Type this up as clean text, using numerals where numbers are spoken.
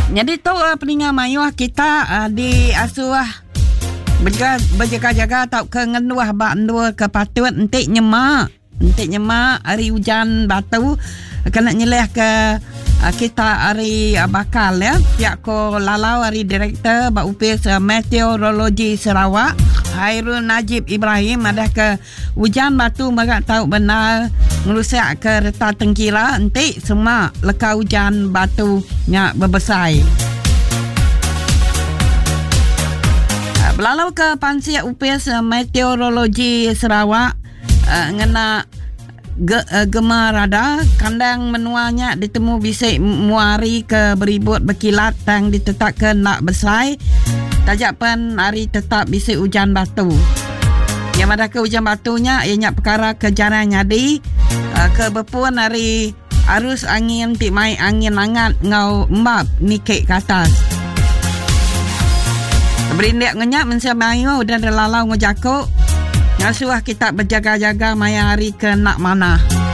Jadi tu peningan mayuh kita di asuh berjaga-jaga tau ke ngenuah bak ndua ke patut entik nyemak hari hujan batu kena nyeleh ke kita hari bakal ya. Pihak ko lalau hari direktur bak upis meteorologi Sarawak Hairul Najib Ibrahim ada ke hujan batu mereka tahu benar merusak ke reta tengkira entik semua leka hujan batu nya berbesai. Belalau ke Pansiak upis meteorologi Sarawak ngena gemar rada kandang menuanya ditemu bisik muari ke beribut berkilat tang ditetapkan nak besai tajapan hari tetap bisik hujan batu yang ada ke hujan batunya ianya perkara kejaran nyadi ke bepun hari arus angin ti mai angin hangat ngau embap nikik ke atas berindik ngenyak mensia mayu udah ada lalau ngejakuk ngasuh kita berjaga-jaga maya hari ke nak mana.